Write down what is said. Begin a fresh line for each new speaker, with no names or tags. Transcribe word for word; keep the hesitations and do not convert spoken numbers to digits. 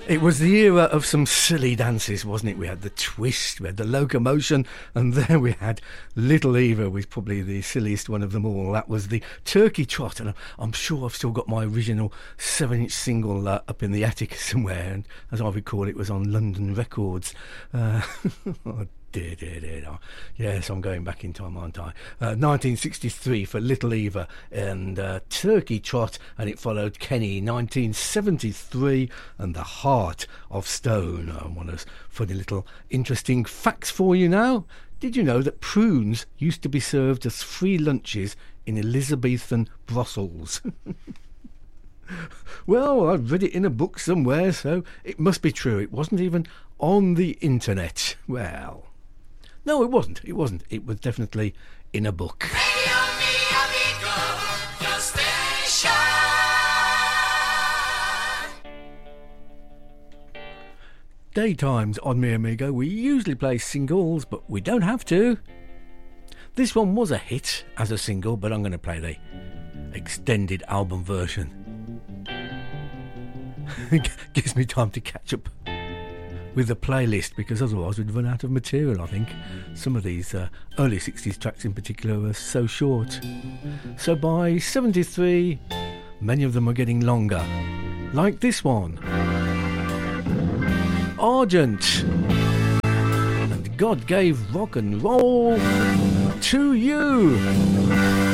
It was the era of some silly dances, wasn't it? We had the twist, we had the locomotion, and there we had Little Eva, was probably the silliest one of them all. That was the Turkey Trot, and I'm sure I've still got my original seven-inch single uh, up in the attic somewhere, and as I recall, it was on London Records. Uh, oh, Dear, dear, dear. Oh, yes, I'm going back in time, aren't I? Uh, nineteen sixty-three for Little Eva and uh, Turkey Trot, and it followed Kenny, nineteen seventy-three, and The Heart of Stone. Uh, one of those funny little interesting facts for you now. Did you know that prunes used to be served as free lunches in Elizabethan Brussels? Well, I've read it in a book somewhere, so it must be true. It wasn't even on the internet. Well... No, it wasn't. It wasn't. It was definitely in a book. Daytimes on Mi Amigo, we usually play singles, but we don't have to. This one was a hit as a single, but I'm going to play the extended album version. Gives me time to catch up with the playlist, because otherwise we'd run out of material, I think. Some of these uh, early sixties tracks in particular are so short. So by seventy-three, many of them are getting longer. Like this one. Argent. And God gave rock and roll to you.